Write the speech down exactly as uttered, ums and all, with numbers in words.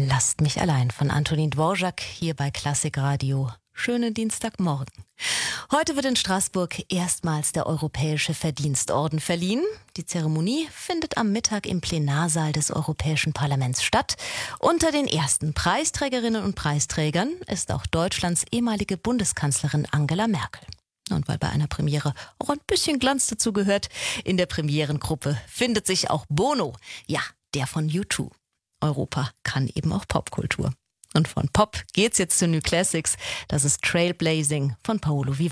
Lasst mich allein von Antonin Dvorak hier bei Klassik Radio. Schönen Dienstagmorgen. Heute wird in Straßburg erstmals der Europäische Verdienstorden verliehen. Die Zeremonie findet am Mittag im Plenarsaal des Europäischen Parlaments statt. Unter den ersten Preisträgerinnen und Preisträgern ist auch Deutschlands ehemalige Bundeskanzlerin Angela Merkel. Und weil bei einer Premiere auch ein bisschen Glanz dazu gehört, in der Premierengruppe findet sich auch Bono. Ja, der von U zwei. Europa kann eben auch Popkultur. Und von Pop geht's jetzt zu New Classics. Das ist Trailblazing von Paolo Vivace.